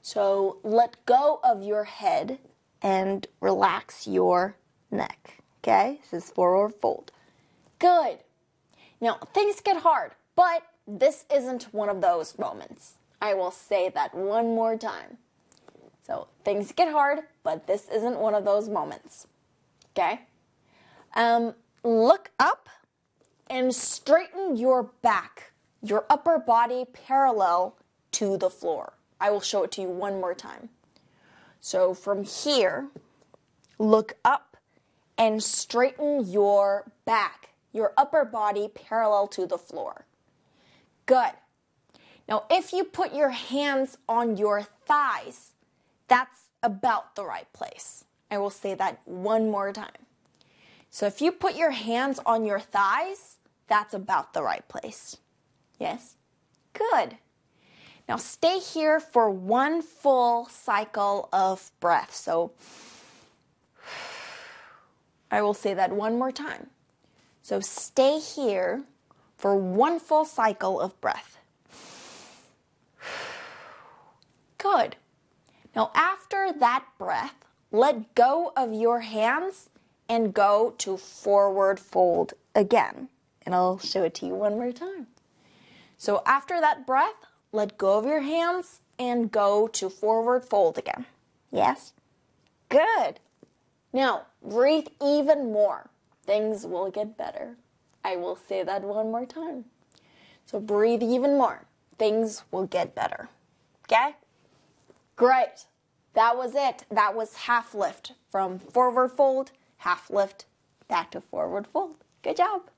So let go of your head and relax your neck. Okay, this is forward fold. Good. Now, things get hard, but this isn't one of those moments. I will say that one more time. So, things get hard, but this isn't one of those moments. Okay? Look up and straighten your back, your upper body parallel to the floor. I will show it to you one more time. So, from here, look up and straighten your back, your upper body parallel to the floor. Good. Now, if you put your hands on your thighs, that's about the right place. I will say that one more time. So if you put your hands on your thighs, that's about the right place. Yes? Good. Now, stay here for one full cycle of breath. So I will say that one more time. So stay here for one full cycle of breath. Good. Now, after that breath, let go of your hands and go to forward fold again. And I'll show it to you one more time. So after that breath, let go of your hands and go to forward fold again. Yes? Good. Now, breathe even more. Things will get better. I will say that one more time. So breathe even more. Things will get better. Okay? Great. That was it. That was half lift. From forward fold, half lift, back to forward fold. Good job.